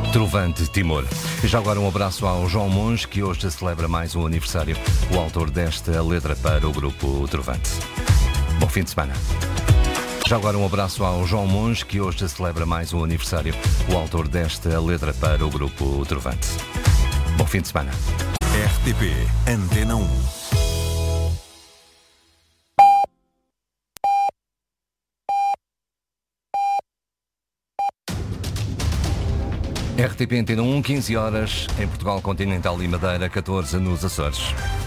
Trovante Timor. E já agora um abraço ao João Monge, que hoje celebra mais um aniversário, o autor desta letra para o grupo Trovante. Bom fim de semana. Já agora um abraço ao João Monge, que hoje celebra mais um aniversário, o autor desta letra para o grupo Trovante. Bom fim de semana. RTP Antena 1. RTP Antena 1, 15 horas, em Portugal Continental e Madeira, 14 nos Açores.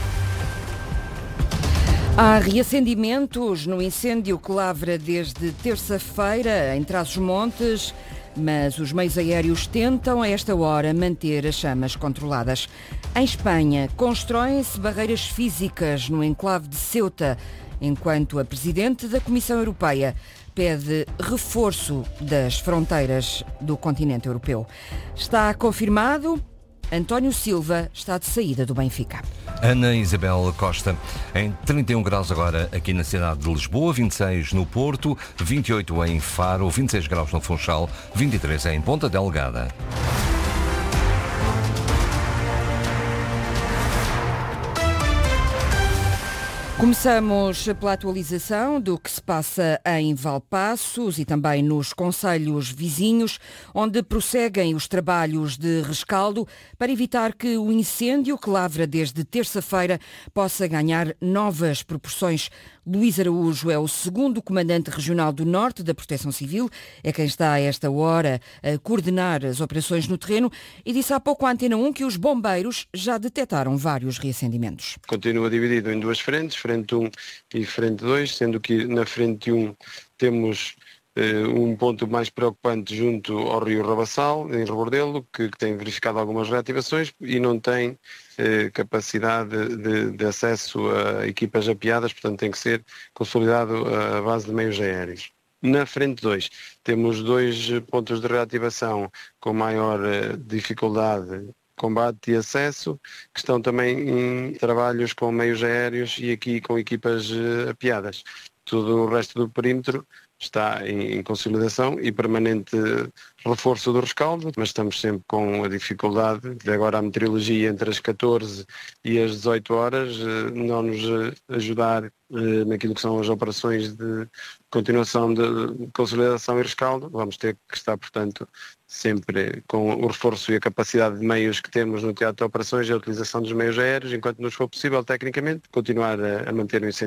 Há reacendimentos no incêndio que lavra desde terça-feira em Trás-os-Montes, mas os meios aéreos tentam, a esta hora, manter as chamas controladas. Em Espanha, constroem-se barreiras físicas no enclave de Ceuta, enquanto a Presidente da Comissão Europeia pede reforço das fronteiras do continente europeu. Está confirmado, António Silva está de saída do Benfica. Ana Isabel Costa, em 31 graus agora aqui na cidade de Lisboa, 26 no Porto, 28 em Faro, 26 graus no Funchal, 23 em Ponta Delgada. Começamos pela atualização do que se passa em Valpaços e também nos concelhos vizinhos, onde prosseguem os trabalhos de rescaldo para evitar que o incêndio que lavra desde terça-feira possa ganhar novas proporções. Luís Araújo é o segundo comandante regional do Norte da Proteção Civil, é quem está a esta hora a coordenar as operações no terreno e disse há pouco à Antena 1 que os bombeiros já detectaram vários reacendimentos. Continua dividido em duas frentes, frente 1 e frente 2, sendo que na frente 1 temos um ponto mais preocupante junto ao rio Rabassal, em Rebordelo, que tem verificado algumas reativações e não tem capacidade de acesso a equipas apiadas, portanto tem que ser consolidado à base de meios aéreos. Na frente 2 temos dois pontos de reativação com maior dificuldade, combate e acesso, que estão também em trabalhos com meios aéreos e aqui com equipas apiadas. Todo o resto do perímetro está em consolidação e permanente reforço do rescaldo, mas estamos sempre com a dificuldade de agora a meteorologia entre as 14 e as 18 horas não nos ajudar naquilo que são as operações de continuação de consolidação e rescaldo. Vamos ter que estar, portanto, sempre com o reforço e a capacidade de meios que temos no teatro de operações e a utilização dos meios aéreos, enquanto nos for possível, tecnicamente, continuar a manter o incêndio.